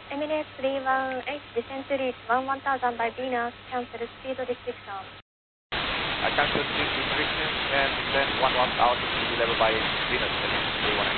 Emirates 318, descent to reach 1000 by Venus, cancel speed restriction. I cancel speed restriction and descend 11 altitude level by Venus, Emirates 318.